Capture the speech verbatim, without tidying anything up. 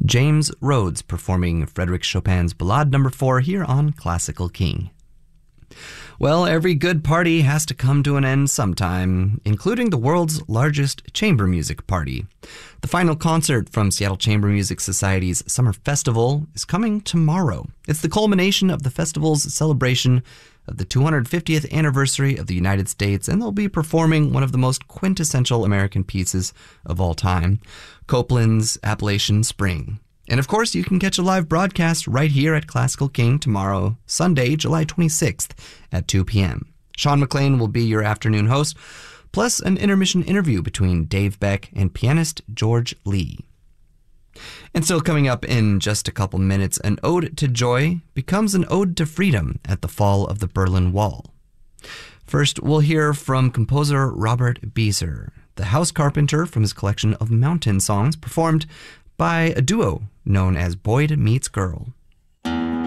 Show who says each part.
Speaker 1: James Rhodes performing Frédéric Chopin's Ballade number four here on Classical King. Well, every good party has to come to an end sometime, including the world's largest chamber music party. The final concert from Seattle Chamber Music Society's Summer Festival is coming tomorrow. It's the culmination of the festival's celebration of the two hundred fiftieth anniversary of the United States, and they'll be performing one of the most quintessential American pieces of all time, Copland's Appalachian Spring. And of course, you can catch a live broadcast right here at Classical King tomorrow, Sunday, July twenty-sixth at two p.m. Sean McLean will be your afternoon host, plus an intermission interview between Dave Beck and pianist George Lee. And still coming up in just a couple minutes, an ode to joy becomes an ode to freedom at the fall of the Berlin Wall. First, we'll hear from composer Robert Bieser, the house carpenter from his collection of mountain songs performed by a duo known as Boyd Meets Girl.